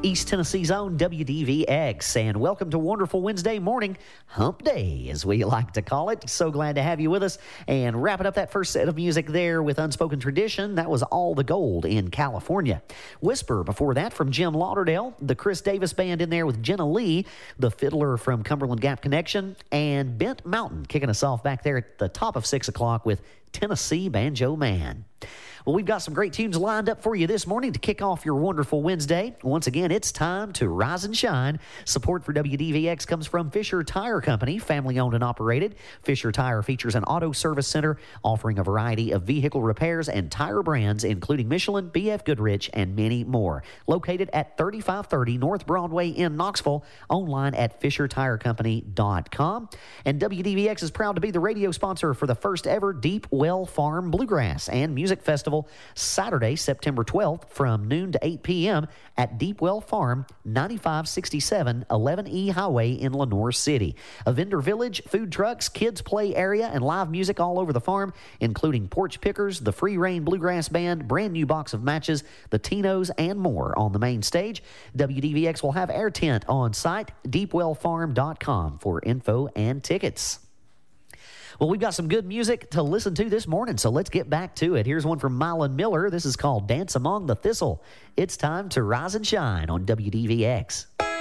East Tennessee's own WDVX, and welcome to Wonderful Wednesday morning, Hump Day, as we like to call it. So glad to have you with us, and wrapping up that first set of music there with Unspoken Tradition, that was All the Gold in California. Whisper before that from Jim Lauderdale, the Chris Davis Band in there with Jenna Lee, the fiddler from Cumberland Gap Connection, and Bent Mountain kicking us off back there at the top of 6 o'clock with Tennessee Banjo Man. Well, we've got some great tunes lined up for you this morning to kick off your wonderful Wednesday. Once again, it's time to rise and shine. Support for WDVX comes from Fisher Tire Company, family owned and operated. Fisher Tire features an auto service center offering a variety of vehicle repairs and tire brands, including Michelin, BF Goodrich, and many more. Located at 3530 North Broadway in Knoxville, online at FisherTireCompany.com. And WDVX is proud to be the radio sponsor for the first ever Deep Well Farm Bluegrass and Music Festival, Saturday, September 12th from noon to 8 p.m. at Deep Well Farm, 9567 11E Highway in Lenoir City. A vendor village, food trucks, kids play area, and live music all over the farm, including porch pickers, the Free Reign Bluegrass Band, brand new box of matches, the Tinos, and more on the main stage. WDVX will have air tent on site, deepwellfarm.com for info and tickets. Well, we've got some good music to listen to this morning, so let's get back to it. Here's one from Mylan Miller. This is called Dance Among the Thistle. It's time to rise and shine on WDVX.